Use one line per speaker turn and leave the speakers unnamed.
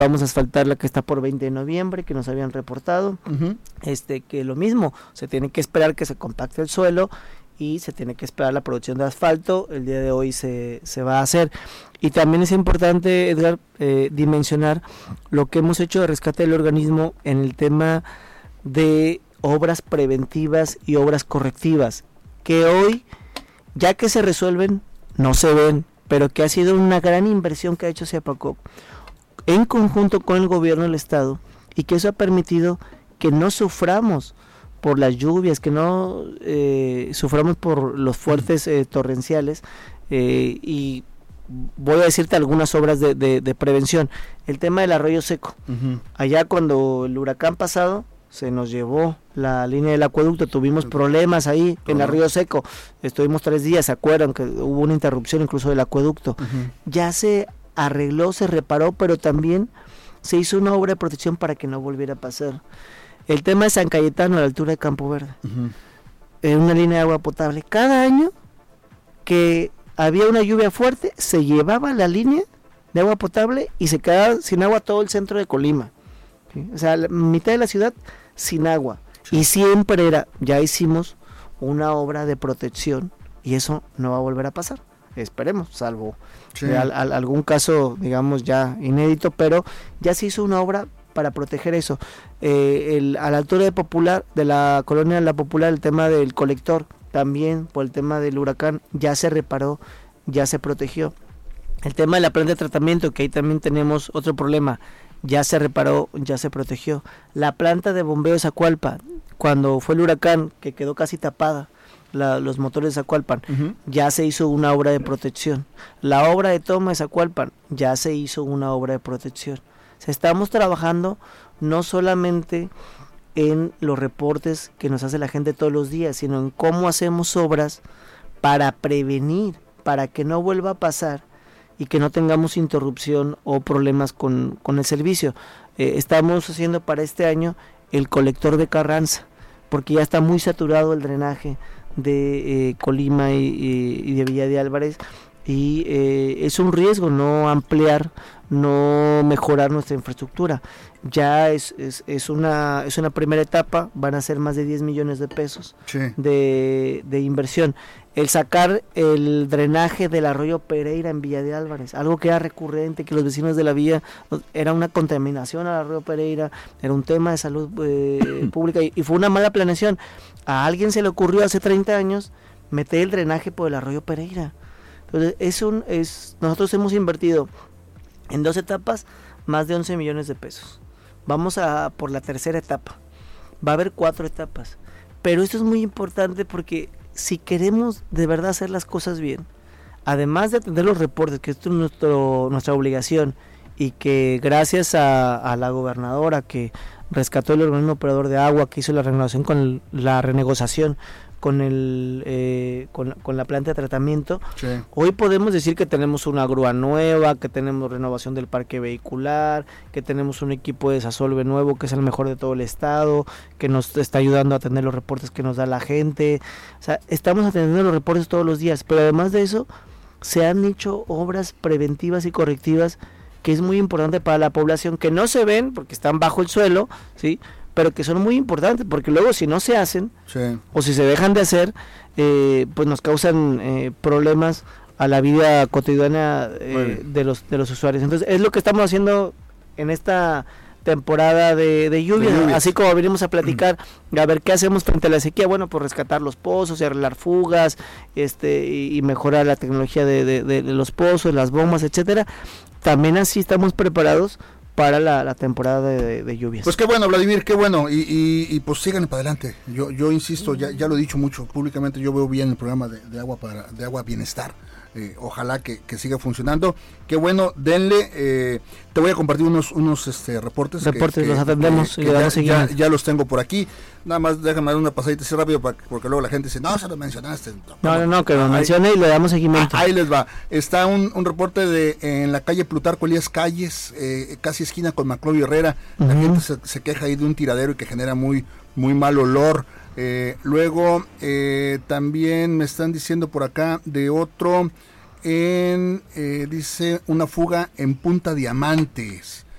Vamos a asfaltar la que está por 20 de noviembre, que nos habían reportado, que lo mismo, se tiene que esperar que se compacte el suelo y se tiene que esperar la producción de asfalto. El día de hoy se va a hacer. Y también es importante, Edgar, dimensionar lo que hemos hecho de rescate del organismo en el tema de obras preventivas y obras correctivas, que hoy, ya que se resuelven, no se ven, pero que ha sido una gran inversión que ha hecho Ciapacop en conjunto con el gobierno del estado, y que eso ha permitido que no suframos por las lluvias, que no suframos por los fuertes torrenciales, y voy a decirte algunas obras de prevención. El tema del arroyo seco. Allá cuando el huracán pasado se nos llevó la línea del acueducto, tuvimos problemas ahí en el arroyo seco, estuvimos 3 días, ¿se acuerdan? Que hubo una interrupción incluso del acueducto. Ya se arregló, se reparó, pero también se hizo una obra de protección para que no volviera a pasar. El tema de San Cayetano, a la altura de Campo Verde, una línea de agua potable. Cada año que había una lluvia fuerte, se llevaba la línea de agua potable y se quedaba sin agua todo el centro de Colima, ¿sí? O sea, la mitad de la ciudad sin agua. Y siempre era, ya hicimos una obra de protección y eso no va a volver a pasar. Esperemos, salvo algún caso, digamos, ya inédito, pero ya se hizo una obra para proteger eso. A la altura de la colonia de La Popular, el tema del colector, también por el tema del huracán, ya se reparó, ya se protegió. El tema de la planta de tratamiento, que ahí también tenemos otro problema, ya se reparó, ya se protegió. La planta de bombeo de Zacualpa, cuando fue el huracán, que quedó casi tapada, los motores de Zacualpan, ya se hizo una obra de protección. La obra de toma de Zacualpan, ya se hizo una obra de protección. O sea, estamos trabajando no solamente en los reportes que nos hace la gente todos los días, sino en cómo hacemos obras para prevenir, para que no vuelva a pasar y que no tengamos interrupción o problemas con el servicio. Estamos haciendo para este año el colector de Carranza, porque ya está muy saturado el drenaje de Colima y de Villa de Álvarez, y es un riesgo no ampliar, no mejorar nuestra infraestructura. Ya es una primera etapa, van a ser más de 10 millones de pesos de inversión. El sacar el drenaje del arroyo Pereira en Villa de Álvarez, algo que era recurrente, que los vecinos de la villa, era una contaminación al arroyo Pereira, era un tema de salud pública, y fue una mala planeación. A alguien se le ocurrió hace 30 años meter el drenaje por el arroyo Pereira. Entonces nosotros hemos invertido en 2 etapas más de 11 millones de pesos. Vamos por la tercera etapa. Va a haber 4 etapas. Pero esto es muy importante porque si queremos de verdad hacer las cosas bien, además de atender los reportes, que esto es nuestra obligación, y que gracias a la gobernadora que rescató el organismo operador de agua, que hizo la renegociación con la planta de tratamiento, hoy podemos decir que tenemos una grúa nueva, que tenemos renovación del parque vehicular, que tenemos un equipo de desasolve nuevo que es el mejor de todo el estado, que nos está ayudando a atender los reportes que nos da la gente. O sea, estamos atendiendo los reportes todos los días, pero además de eso se han hecho obras preventivas y correctivas que es muy importante para la población, que no se ven porque están bajo el suelo, ¿sí?, pero que son muy importantes, porque luego si no se hacen, o si se dejan de hacer, pues nos causan problemas a la vida cotidiana de los usuarios. Entonces es lo que estamos haciendo en esta temporada de lluvias, así como venimos a platicar, a ver qué hacemos frente a la sequía. Bueno, pues rescatar los pozos y arreglar fugas, y mejorar la tecnología de los pozos, las bombas, etcétera. También así estamos preparados para la temporada de lluvias.
Pues qué bueno, Vladimir, qué bueno, y pues sigan para adelante. Yo insisto, ya lo he dicho mucho públicamente, yo veo bien el programa de agua bienestar. Ojalá que siga funcionando. Qué bueno, denle. Te voy a compartir unos reportes.
Los atendemos y le damos seguimiento.
Ya los tengo por aquí. Nada más déjame dar una pasadita así rápido porque luego la gente dice, no, se lo mencionaste.
No, que lo mencione y le damos seguimiento.
Ahí les va. Está un reporte en la calle Plutarco Elías Calles, casi esquina con Maclovio Herrera. La gente se queja ahí de un tiradero y que genera muy, muy mal olor. Luego también me están diciendo por acá de otro, dice una fuga en Punta Diamantes.